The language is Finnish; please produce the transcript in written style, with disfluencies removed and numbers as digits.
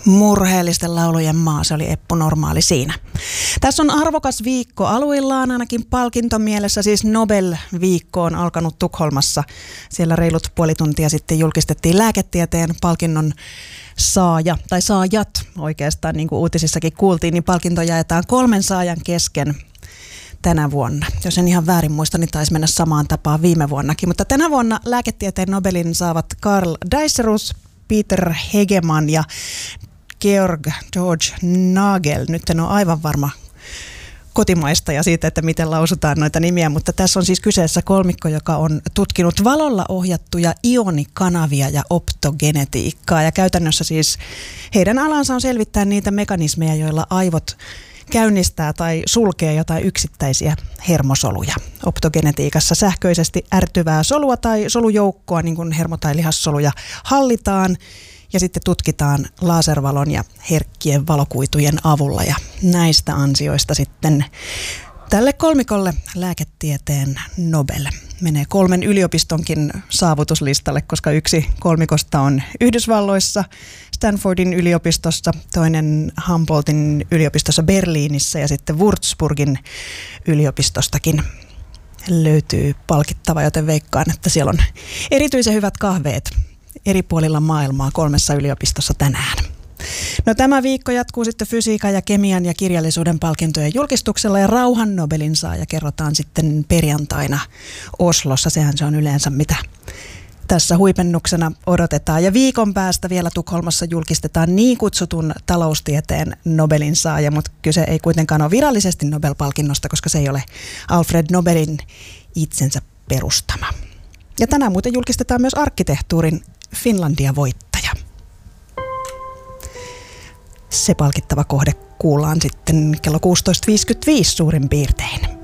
Murheellisten laulujen maa, se oli Eppu Normaali siinä. Tässä on arvokas viikko aluillaan, ainakin palkintomielessä, siis Nobel-viikko on alkanut Tukholmassa. Siellä reilut puoli tuntia sitten julkistettiin lääketieteen palkinnon saaja, tai saajat oikeastaan, niin kuin uutisissakin kuultiin, niin palkinto jaetaan 3 saajan kesken tänä vuonna. Jos en ihan väärin muista, niin taisi mennä samaan tapaan viime vuonnakin. Mutta tänä vuonna lääketieteen Nobelin saavat Karl Deisserus, Peter Hegeman ja Georg Nagel. Nyt en ole aivan varma kotimaista ja siitä, että miten lausutaan noita nimiä, mutta tässä on siis kyseessä kolmikko, joka on tutkinut valolla ohjattuja ionikanavia ja optogenetiikkaa. Ja käytännössä siis heidän alansa on selvittää niitä mekanismeja, joilla aivot käynnistää tai sulkee jotain yksittäisiä hermosoluja. Optogenetiikassa sähköisesti ärtyvää solua tai solujoukkoa, niin kuin hermo- tai lihassoluja, hallitaan ja sitten tutkitaan laservalon ja herkkien valokuitujen avulla. Ja näistä ansioista sitten tälle kolmikolle lääketieteen Nobel menee 3 yliopistonkin saavutuslistalle, koska yksi kolmikosta on Yhdysvalloissa, Stanfordin yliopistossa, toinen Humboldtin yliopistossa Berliinissä ja sitten Würzburgin yliopistostakin löytyy palkittava, joten veikkaan, että siellä on erityisen hyvät kahveet eri puolilla maailmaa 3 yliopistossa tänään. No, tämä viikko jatkuu sitten fysiikan ja kemian ja kirjallisuuden palkintojen julkistuksella ja rauhan Nobelin saaja kerrotaan sitten perjantaina Oslossa. Sehän se on yleensä mitä tässä huipennuksena odotetaan. Ja viikon päästä vielä Tukholmassa julkistetaan niin kutsutun taloustieteen Nobelin saaja, mutta kyse ei kuitenkaan ole virallisesti Nobel-palkinnosta, koska se ei ole Alfred Nobelin itsensä perustama. Ja tänään muuten julkistetaan myös arkkitehtuurin Finlandia-voittaja. Se palkittava kohde kuullaan sitten kello 16.55 suurin piirtein.